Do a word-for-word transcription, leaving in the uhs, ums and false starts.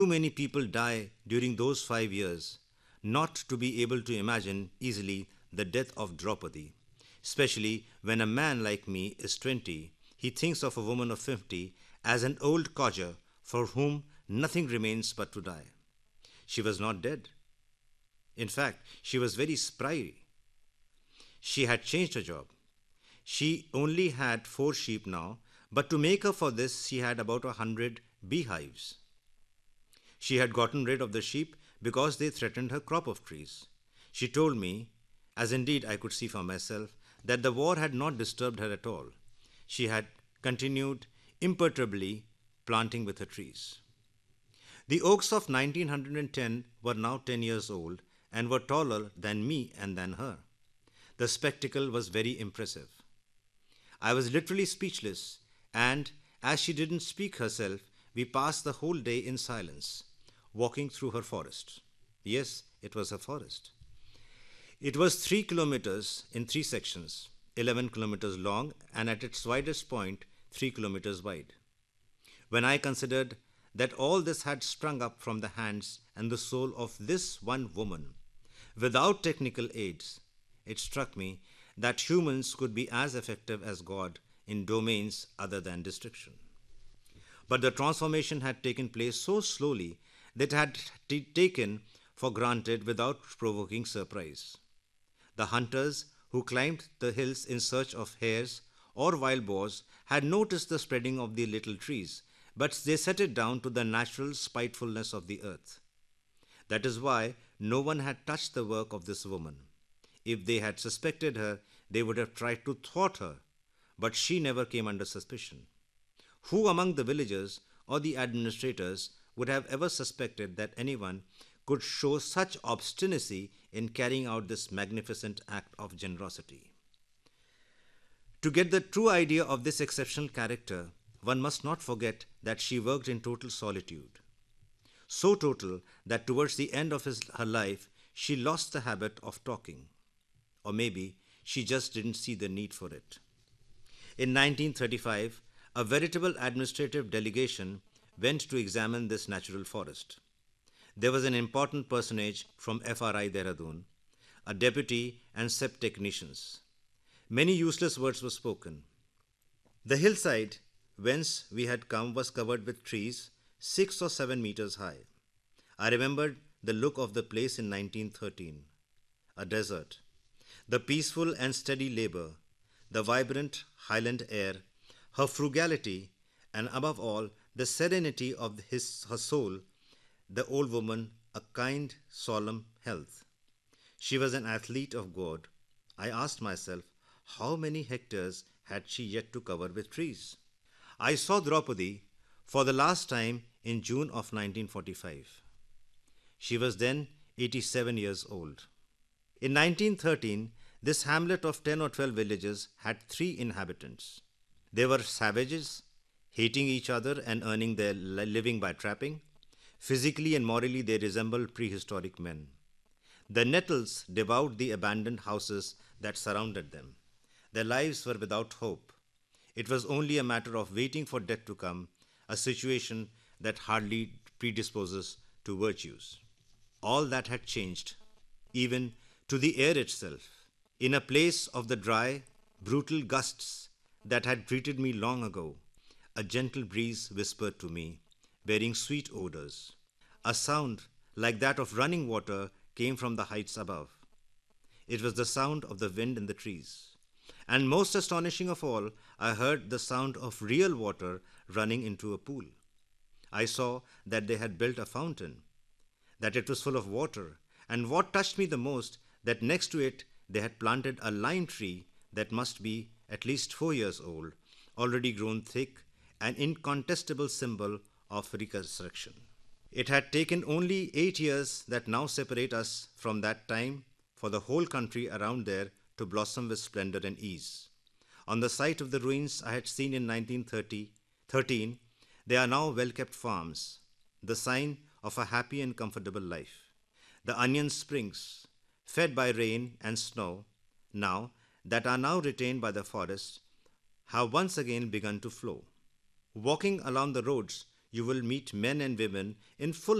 Too many people die during those five years not to be able to imagine easily the death of Draupadi. Especially when a man like me is twenty, he thinks of a woman of fifty as an old codger for whom nothing remains but to die. She was not dead. In fact, she was very spry. She had changed her job. She only had four sheep now, but to make up for this, she had about a hundred beehives. She had gotten rid of the sheep because they threatened her crop of trees. She told me, as indeed I could see for myself, that the war had not disturbed her at all. She had continued imperturbably planting with her trees. The oaks of nineteen ten were now ten years old and were taller than me and than her. The spectacle was very impressive. I was literally speechless, and as she didn't speak herself, we passed the whole day in silence, walking through her forest. Yes, it was a forest. It was three kilometers in three sections, eleven kilometers long, and at its widest point, three kilometers wide. When I considered that all this had sprung up from the hands and the soul of this one woman, without technical aids, it struck me that humans could be as effective as God in domains other than destruction. But the transformation had taken place so slowly that it had t- taken for granted without provoking surprise. The hunters who climbed the hills in search of hares or wild boars had noticed the spreading of the little trees, but they set it down to the natural spitefulness of the earth. That is why no one had touched the work of this woman. If they had suspected her, they would have tried to thwart her, but she never came under suspicion. Who among the villagers or the administrators would have ever suspected that anyone could show such obstinacy in carrying out this magnificent act of generosity? To get the true idea of this exceptional character, one must not forget that she worked in total solitude. So total that towards the end of his, her life, she lost the habit of talking. Or maybe she just didn't see the need for it. In nineteen thirty-five, a veritable administrative delegation went to examine this natural forest. There was an important personage from F R I Dehradun, a deputy and S E P technicians. Many useless words were spoken. The hillside whence we had come was covered with trees six or seven meters high. I remembered the look of the place in nineteen thirteen, a desert. The peaceful and steady labor, the vibrant highland air, her frugality, and above all, the serenity of his, her soul, the old woman, a kind, solemn health. She was an athlete of God. I asked myself, how many hectares had she yet to cover with trees? I saw Draupadi for the last time in June of nineteen forty-five. She was then eighty-seven years old. In nineteen thirteen, this hamlet of ten or twelve villages had three inhabitants. They were savages, hating each other and earning their living by trapping. Physically and morally, they resembled prehistoric men. The nettles devoured the abandoned houses that surrounded them. Their lives were without hope. It was only a matter of waiting for death to come, a situation that hardly predisposes to virtues. All that had changed, even to the air itself. In a place of the dry, brutal gusts that had greeted me long ago, a gentle breeze whispered to me, bearing sweet odors. A sound like that of running water came from the heights above. It was the sound of the wind in the trees. And most astonishing of all, I heard the sound of real water running into a pool. I saw that they had built a fountain, that it was full of water, and what touched me the most, that next to it they had planted a lime tree that must be at least four years old, already grown thick, an incontestable symbol of reconstruction. It had taken only eight years that now separate us from that time for the whole country around there to blossom with splendor and ease. On the site of the ruins I had seen in nineteen thirteen, they are now well-kept farms, the sign of a happy and comfortable life. The onion springs, fed by rain and snow, now that are now retained by the forest, have once again begun to flow. Walking along the roads, you will meet men and women in full